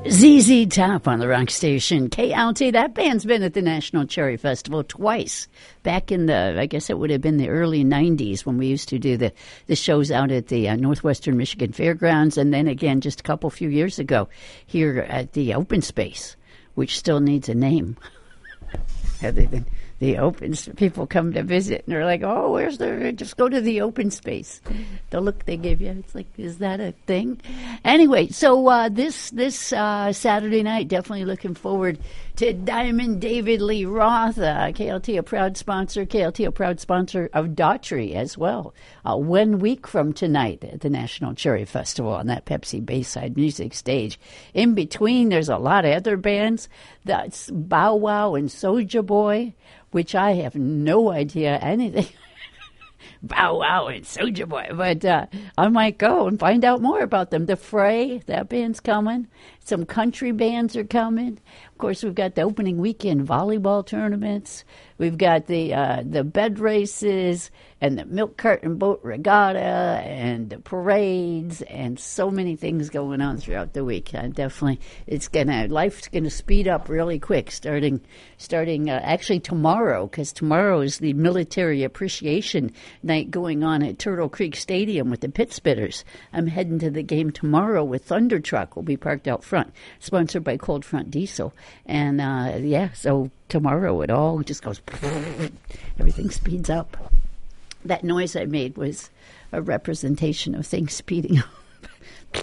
ZZ Top on the rock station KLT. That band's been at the National Cherry Festival twice. Back in the, I guess it would have been the early 90s when we used to do the shows out at the Northwestern Michigan Fairgrounds, and then again just a few years ago here at the Open Space, which still needs a name. Other than the open, people come to visit and they're like, "Oh, where's the? Just go to the Open Space." The look they give you, it's like, is that a thing? Anyway, so this Saturday night, definitely looking forward to Diamond David Lee Roth, KLT a proud sponsor of Daughtry as well. 1 week from tonight at the National Cherry Festival on that Pepsi Bayside Music Stage. In between, there's a lot of other bands. That's Bow Wow and Soulja Boy, which I have no idea anything. Bow Wow and Soulja Boy, but I might go and find out more about them. The Fray, that band's coming. Some country bands are coming. Of course, we've got the opening weekend volleyball tournaments. We've got the bed races and the milk carton boat regatta and the parades and so many things going on throughout the week. Definitely, life's gonna speed up really quick. Starting actually tomorrow, because tomorrow is the Military Appreciation Night going on at Turtle Creek Stadium with the Pit Spitters. I'm heading to the game tomorrow with Thunder Truck. We'll be parked out front, sponsored by Cold Front Diesel. And so tomorrow it all just goes, everything speeds up. That noise I made was a representation of things speeding up.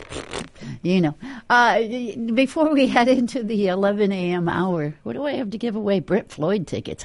Before we head into the 11 a.m. hour, what do I have to give away? Brit Floyd tickets.